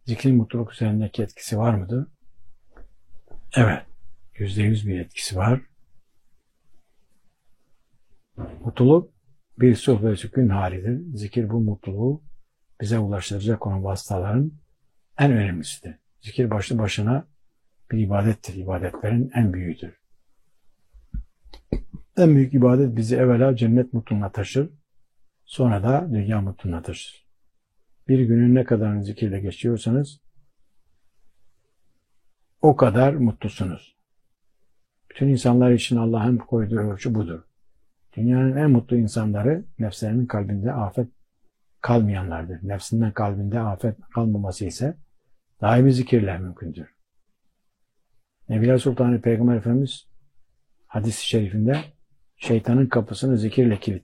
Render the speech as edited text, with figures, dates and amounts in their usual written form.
Zikrin mutluluk üzerindeki etkisi var mıdır? Evet. %100 bir etkisi var. Mutluluk bir sulh ve sükun halidir. Zikir bu mutluluğu bize ulaştıracak olan vasıtaların en önemlisidir. Zikir başlı başına bir ibadettir. İbadetlerin en büyüğüdür. En büyük ibadet bizi evvela cennet mutluluğuna taşır. Sonra da dünya mutluluğuna taşır. Bir günün ne kadarını zikirle geçiyorsanız o kadar mutlusunuz. Bütün insanlar için Allah'ın koyduğu ölçü budur. Dünyanın en mutlu insanları nefslerinin kalbinde afet kalmayanlardır. Nefsinden kalbinde afet kalmaması ise daimi zikirler mümkündür. Nebiler Sultanı Peygamber Efendimiz hadis-i şerifinde şeytanın kapısını zikirle